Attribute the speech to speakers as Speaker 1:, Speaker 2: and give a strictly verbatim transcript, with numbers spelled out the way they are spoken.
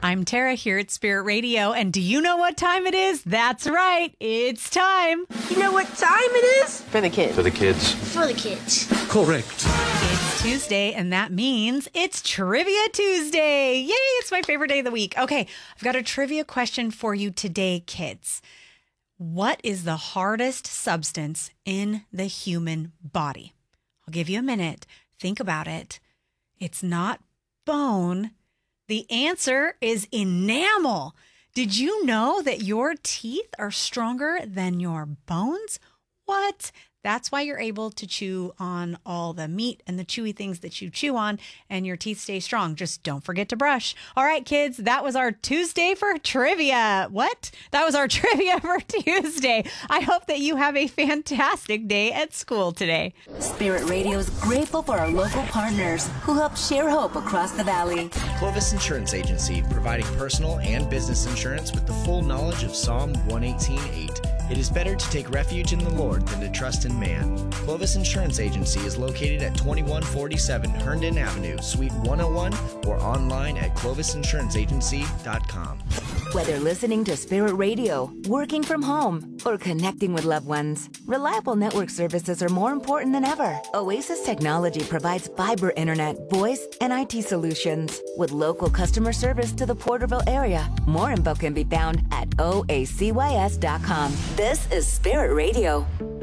Speaker 1: I'm Tara here at Spirit Radio, and do you know what time it is? That's right, it's time.
Speaker 2: You know what time it is?
Speaker 3: For the kids.
Speaker 4: For the kids.
Speaker 2: For the kids.
Speaker 5: Correct.
Speaker 1: It's Tuesday, and that means it's Trivia Tuesday. Yay, it's my favorite day of the week. Okay, I've got a trivia question for you today, kids. What is the hardest substance in the human body? I'll give you a minute. Think about it. It's not bone. The answer is enamel. Did you know that your teeth are stronger than your bones? What? That's why you're able to chew on all the meat and the chewy things that you chew on, and your teeth stay strong. Just don't forget to brush. All right, kids, that was our Tuesday for trivia. What? That was our trivia for Tuesday. I hope that you have a fantastic day at school today.
Speaker 6: Spirit Radio is grateful for our local partners who help share hope across the valley.
Speaker 7: Clovis Insurance Agency, providing personal and business insurance with the full knowledge of Psalm one eighteen eight. It is better to take refuge in the Lord than to trust in man. Clovis Insurance Agency is located at twenty-one forty-seven Herndon Avenue, Suite one oh one, or online at clovis insurance agency dot com.
Speaker 6: Whether listening to Spirit Radio, working from home, or connecting with loved ones, reliable network services are more important than ever. Oasis Technology provides fiber internet, voice, and I T solutions with local customer service to the Porterville area. More info can be found at O A C Y S dot com. This is Spirit Radio.